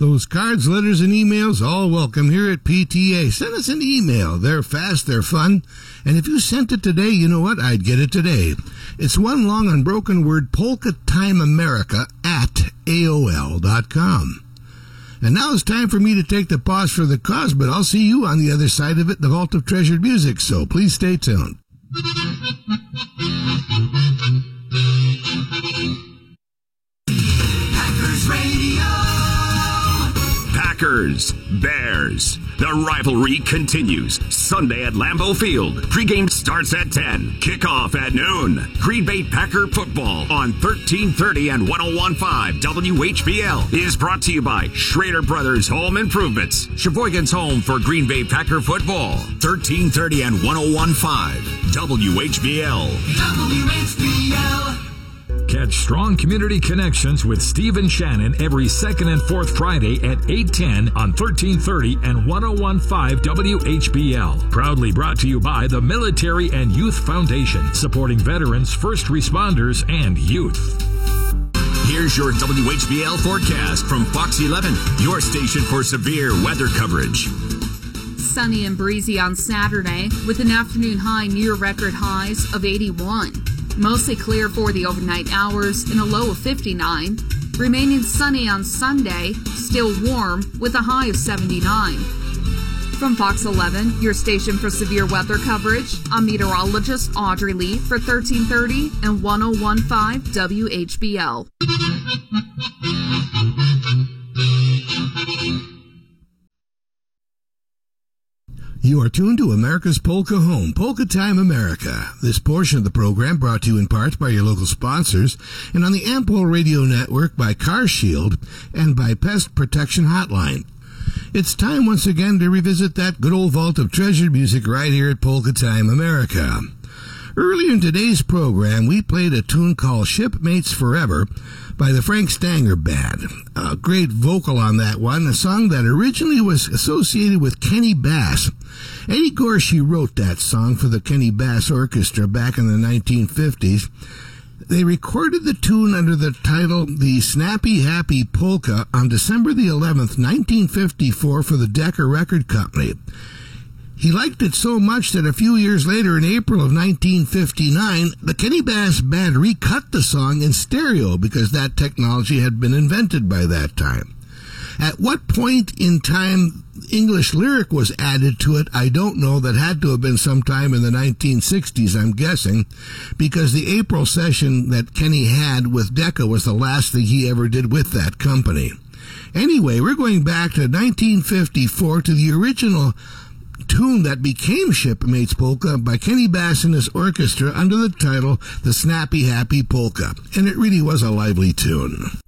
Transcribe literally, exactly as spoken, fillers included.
Those cards, letters, and emails, all welcome here at P T A. Send us an email. They're fast, they're fun. And if you sent it today, you know what? I'd get it today. It's one long unbroken word, polka time america at A O L dot com. And now it's time for me to take the pause for the cause, but I'll see you on the other side of it, the Vault of Treasured Music, so please stay tuned. Packers Radio. Packers, Bears. The rivalry continues. Sunday at Lambeau Field. Pregame starts at ten. Kickoff at noon. Green Bay Packer football on thirteen thirty and one oh one point five W H B L is brought to you by Schrader Brothers Home Improvements. Sheboygan's home for Green Bay Packer football. thirteen thirty and one oh one point five W H B L. W H B L. Catch Strong Community Connections with Steve and Shannon every second and fourth Friday at eight ten on thirteen thirty and one oh one point five W H B L. Proudly brought to you by the Military and Youth Foundation, supporting veterans, first responders, and youth. Here's your W H B L forecast from Fox eleven, your station for severe weather coverage. Sunny and breezy on Saturday with an afternoon high near record highs of eighty-one. Mostly clear for the overnight hours and a low of fifty-nine. Remaining sunny on Sunday, still warm with a high of seventy-nine. From Fox eleven, your station for severe weather coverage, I'm meteorologist Audrey Lee for thirteen thirty and one oh one point five W H B L. You are tuned to America's Polka Home, Polka Time America. This portion of the program brought to you in part by your local sponsors and on the Ample Radio Network by Car Shield and by Pest Protection Hotline. It's time once again to revisit that good old vault of treasured music right here at Polka Time America. Earlier in today's program, we played a tune called Shipmates Forever by the Frank Stanger Band. A great vocal on that one, a song that originally was associated with Kenny Bass. Eddie Gorshey wrote that song for the Kenny Bass Orchestra back in the nineteen fifties. They recorded the tune under the title The Snappy Happy Polka on December the eleventh, nineteen fifty-four for the Decca Record Company. He liked it so much that a few years later, in April of nineteen fifty-nine, the Kenny Bass Band recut the song in stereo because that technology had been invented by that time. At what point in time English lyric was added to it, I don't know. That had to have been sometime in the nineteen sixties, I'm guessing, because the April session that Kenny had with Decca was the last thing he ever did with that company. Anyway, we're going back to nineteen fifty-four to the original tune that became Shipmates Polka by Kenny Bass and his orchestra under the title The Snappy Happy Polka. And it really was a lively tune.